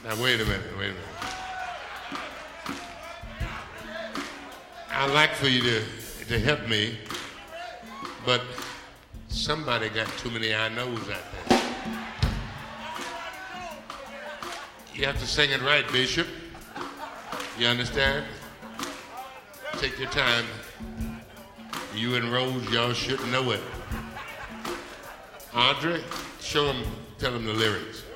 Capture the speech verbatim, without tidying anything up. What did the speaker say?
Now, wait a minute, wait a minute. I'd like for you to, to help me, but somebody got too many I knows out there. You have to sing it right, Bishop. You understand? Take your time. You and Rose, y'all should know it. Audrey, show them, tell them the lyrics.